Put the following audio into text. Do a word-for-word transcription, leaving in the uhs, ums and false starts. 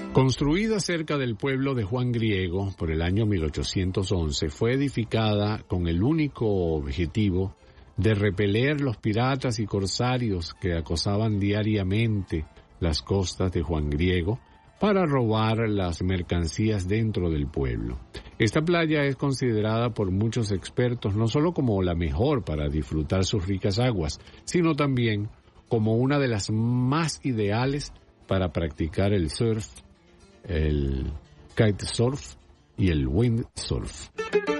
Construida cerca del pueblo de Juan Griego por el año mil ochocientos once, fue edificada con el único objetivo de repeler los piratas y corsarios que acosaban diariamente las costas de Juan Griego para robar las mercancías dentro del pueblo. Esta playa es considerada por muchos expertos no solo como la mejor para disfrutar sus ricas aguas, sino también como una de las más ideales para practicar el surf, el kitesurf y el windsurf.